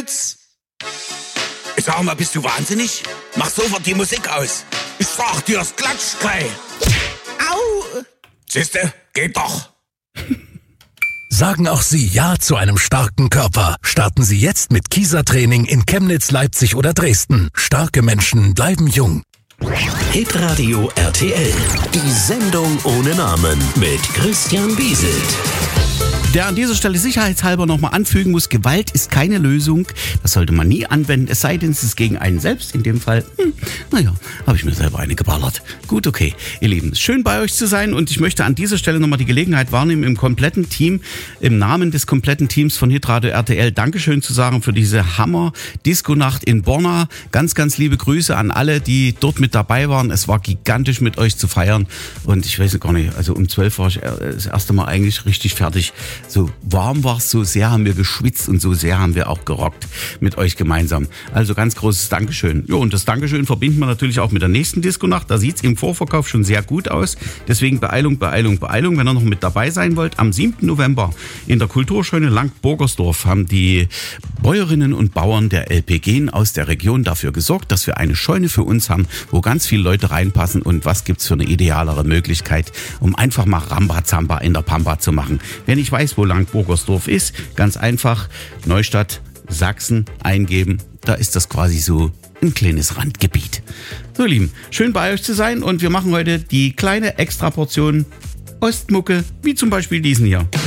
Chemnitz. Sag mal, bist du wahnsinnig? Mach sofort die Musik aus. Ich sag dir, es klatscht gleich. Au! Siehste, geht doch. Sagen auch Sie Ja zu einem starken Körper. Starten Sie jetzt mit Kieser-Training in Chemnitz, Leipzig oder Dresden. Starke Menschen bleiben jung. Hitradio RTL. Die Sendung ohne Namen mit Christian Bieselt. Der an dieser Stelle sicherheitshalber nochmal anfügen muss, Gewalt ist keine Lösung. Das sollte man nie anwenden, es sei denn, es ist gegen einen selbst. In dem Fall, habe ich mir selber eine geballert. Gut, okay, ihr Lieben, schön bei euch zu sein und ich möchte an dieser Stelle nochmal die Gelegenheit wahrnehmen, im kompletten Team, im Namen des kompletten Teams von Hitradio RTL Dankeschön zu sagen für diese Hammer-Disco-Nacht in Borna. Ganz, ganz liebe Grüße an alle, die dort mit dabei waren. Es war gigantisch mit euch zu feiern und ich weiß gar nicht, also um 12 war ich das erste Mal eigentlich richtig fertig. So warm war es, so sehr haben wir geschwitzt und so sehr haben wir auch gerockt mit euch gemeinsam. Also ganz großes Dankeschön. Ja, und das Dankeschön verbinden wir natürlich auch mit der nächsten Disco-Nacht. Da sieht es im Vorverkauf schon sehr gut aus. Deswegen Beeilung, Beeilung, Beeilung. Wenn ihr noch mit dabei sein wollt, am 7. November in der Kulturscheune Langt-Burgersdorf haben die Bäuerinnen und Bauern der LPG aus der Region dafür gesorgt, dass wir eine Scheune für uns haben, wo ganz viele Leute reinpassen. Und was gibt's für eine idealere Möglichkeit, um einfach mal Rambazamba in der Pampa zu machen. Wenn ich weiß, wo Langt-Burgersdorf ist, ganz einfach Neustadt, Sachsen eingeben. Da ist das quasi so ein kleines Randgebiet. So, Lieben, schön bei euch zu sein und wir machen heute die kleine Extraportion Ostmucke, wie zum Beispiel diesen hier.